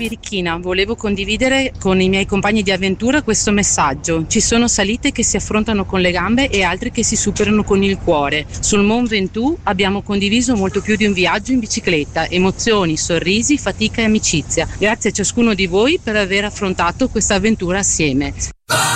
birichina, volevo condividere con i miei compagni di avventura questo messaggio. Ci sono salite che si affrontano con le gambe e altre che si superano con il cuore. Sul Mont Ventoux abbiamo condiviso molto più di un viaggio in bicicletta, emozioni, sorrisi, fatica e amicizia. Grazie a ciascuno di voi per aver affrontato questa avventura assieme.